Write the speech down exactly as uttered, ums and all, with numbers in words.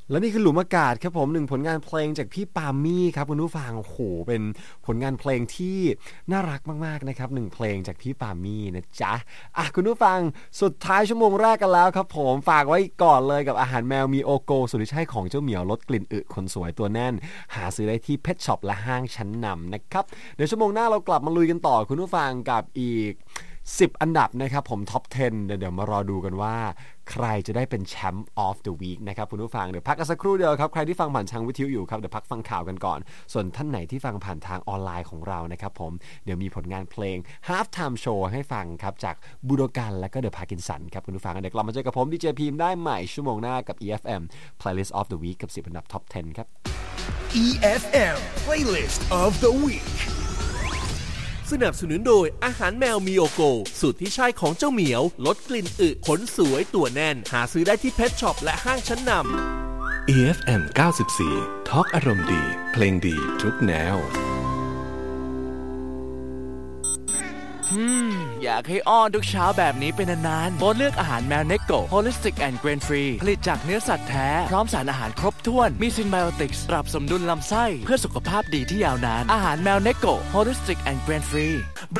และนี่คือหลุมอากาศครับผมหนึ่งผลงานเพลงจากพี่ปามี่ครับคุณผู้ฟังโอ้โหเป็นผลงานเพลงที่น่ารักมากๆนะครับหนึ่งเพลงจากพี่ปามี่นะจ๊ะอ่ะคุณผู้ฟังสุดท้ายชั่วโมงแรกกันแล้วครับผมฝากไว้ก่อนเลยกับอาหารแมวมีโอโกสูตรที่ใช่ของเจ้าเหมียวลดกลิ่นอึคนสวยตัวแน่นหาซื้อได้ที่เพทช็อปและห้างชั้นนำนะครับเดี๋ยวชั่วโมงหน้าเรากลับมาลุยกันต่อคุณผู้ฟังกับอีกสิบอันดับนะครับผมท็อปสิบเดี๋ยวเดี๋ยวมารอดูกันว่าใครจะได้เป็นแชมป์ of the week นะครับคุณผู้ฟังเดี๋ยวพักกันสักครู่เดียวครับใครที่ฟังผ่านทางวิทยุอยู่ครับเดี๋ยวพักฟังข่าวกันก่อนส่วนท่านไหนที่ฟังผ่านทางออนไลน์ของเรานะครับผมเดี๋ยวมีผลงานเพลง half time show ให้ฟังครับจากบูโดกันและก็เดอะพาร์กินสันครับคุณผู้ฟังเดี๋ยวกลับมาเจอกับผมดีเจพีมได้ใหม่ชั่วโมงหน้ากับ อี เอฟ เอ็ม playlist of the week กับสิบอันดับท็อปสิบครับอี เอฟ เอ็ม playlist of the week สนับสนุนโดยอาหารแมวมีโอโกสูตรที่ใช่ของเจ้าเหมียวลดกลิ่นอึขนสวยตัวแน่นหาซื้อได้ที่เพทช็อปและห้างชั้นนำอี เอฟ เอ็ม เก้าสิบสี่ทอล์กอารมณ์ดีเพลงดีทุกแนวอืมอยากให้อ้อนทุกเช้าแบบนี้เป็นนานๆโปรดเลือกอาหารแมวเนโก Holistic and Grain Free ผลิตจากเนื้อสัตว์แท้พร้อมสารอาหารครบถ้วนมีซินไบโอติกส์ปรับสมดุลลำไส้เพื่อสุขภาพดีที่ยาวนานอาหารแมวเนโก Holistic and Grain Free